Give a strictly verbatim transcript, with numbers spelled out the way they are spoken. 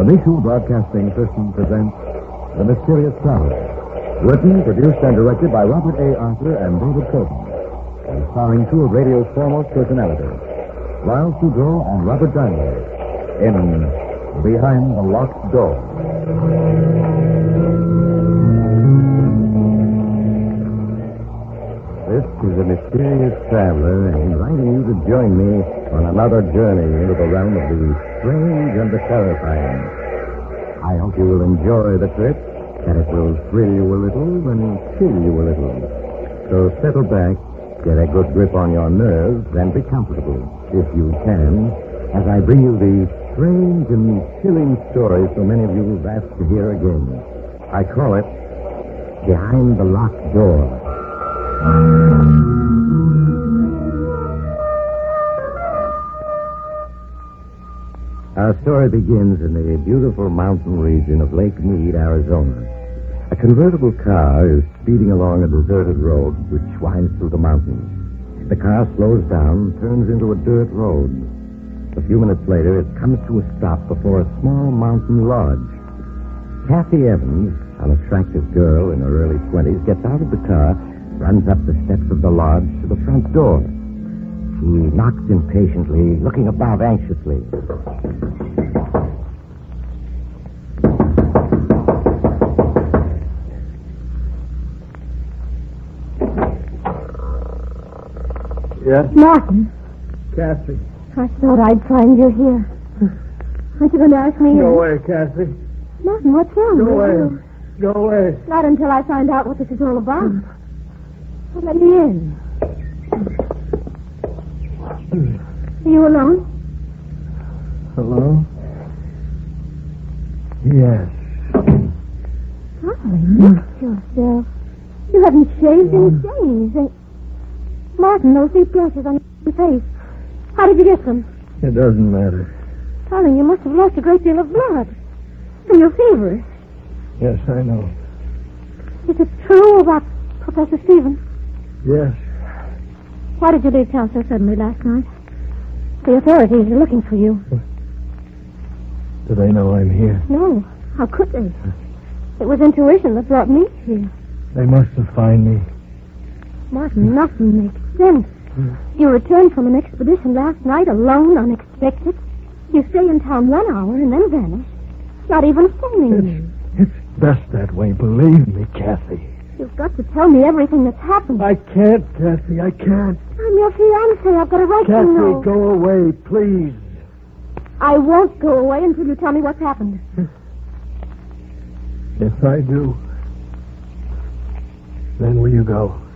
The Michu Broadcasting System presents The Mysterious Traveler. Written, produced, and directed by Robert A. Arthur and David Coben. And starring two of radio's foremost personalities, Lyle Sudrow and Robert Daniels, in Behind the Locked Door. This is a mysterious traveler, inviting you to join me on another journey into the realm of the strange and the terrifying. I hope you will enjoy the trip, that it will thrill you a little and chill you a little. So settle back, get a good grip on your nerves, and be comfortable, if you can, as I bring you the strange and chilling story so many of you have asked to hear again. I call it Behind the Locked Door. Our story begins in the beautiful mountain region of Lake Mead, Arizona. A convertible car is speeding along a deserted road which winds through the mountains. The car slows down, turns into a dirt road. A few minutes later, it comes to a stop before a small mountain lodge. Kathy Evans, an attractive girl in her early twenties, gets out of the car, runs up the steps of the lodge to the front door. She knocks impatiently, looking about anxiously. Yes? Martin, Kathy. I thought I'd find you here. Aren't you going to ask me? Go away, Kathy. Martin, what's wrong Go with away. you? Go away. Not until I find out what this is all about. Well, let me in. Are you alone? Hello? Yes. Golly, look at yourself. You haven't shaved in days. And... Martin, those deep gashes on your face. How did you get them? It doesn't matter. Darling, you must have lost a great deal of blood. And you're feverish. Yes, I know. Is it true about Professor Stevens? Yes. Why did you leave town so suddenly last night? The authorities are looking for you. Do they know I'm here? No. How could they? It was intuition that brought me here. They must have found me. Martin, nothing makes sense. You returned from an expedition last night alone, unexpected. You stay in town one hour and then vanish. Not even phoning me. It's best that way, believe me, Kathy. You've got to tell me everything that's happened. I can't, Kathy, I can't. I'm your fiancé. I've got a right Kathy, to know. go away, please. I won't go away until you tell me what's happened. If I do, then will you go?